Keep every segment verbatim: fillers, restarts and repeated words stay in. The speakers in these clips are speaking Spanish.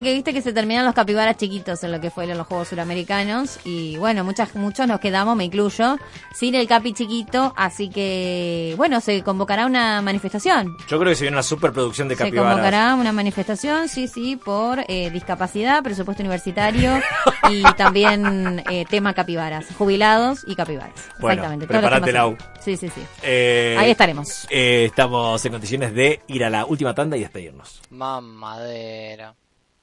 Que viste que se terminaron los capibaras chiquitos en lo que fueron los Juegos Suramericanos y bueno, muchas, muchos nos quedamos, me incluyo, sin el capi chiquito, así que bueno, se convocará una manifestación. Yo creo que se viene una superproducción de Se capibaras. Se convocará una manifestación, sí, sí, por eh, discapacidad, presupuesto universitario y también eh, tema capibaras, jubilados y capibaras. Bueno, exactamente. prepárate, Lau. Sí, sí, sí. Eh, Ahí estaremos. Eh, estamos en condiciones de ir a la última tanda y despedirnos. Mamadera.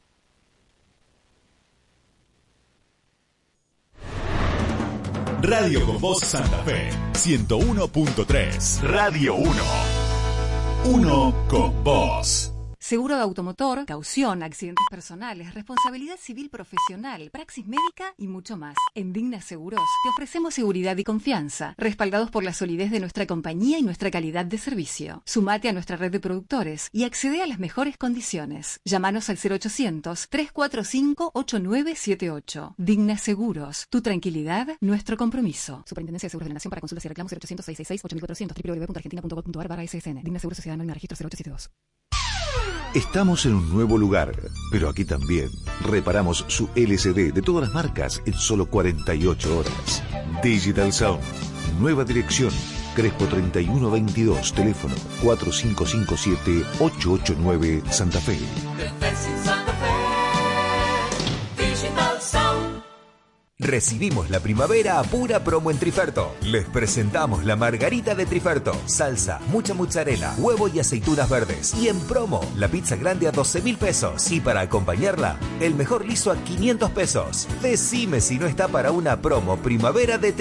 Radio con Voz Santa Fe, ciento uno punto tres. Radio uno. Uno con vos. Seguro de automotor, caución, accidentes personales, responsabilidad civil profesional, praxis médica y mucho más. En Digna Seguros te ofrecemos seguridad y confianza, respaldados por la solidez de nuestra compañía y nuestra calidad de servicio. Sumate a nuestra red de productores y accede a las mejores condiciones. Llámanos al cero ochocientos, tres cuatro cinco, ocho nueve siete ocho. Digna Seguros, tu tranquilidad, nuestro compromiso. Superintendencia de Seguros de la Nación. Para consultas y reclamos cero ochocientos, seiscientos sesenta y seis, ocho mil cuatrocientos, w w w punto argentina punto gov punto a r barra S S N. Digna Seguros Sociedad Anónima Registro cero ocho siete dos. Estamos en un nuevo lugar, pero aquí también reparamos su L C D de todas las marcas en solo cuarenta y ocho horas. Digital Sound, nueva dirección, Crespo treinta y uno veintidós, teléfono cuatro cinco cinco siete, ocho ocho nueve, Santa Fe. Recibimos la primavera a pura promo en Triferto. Les presentamos la margarita de Triferto. Salsa, mucha mozzarella, huevo y aceitunas verdes. Y en promo, la pizza grande a doce mil pesos. Y para acompañarla, el mejor liso a quinientos pesos. Decime si no está para una promo primavera de Triferto.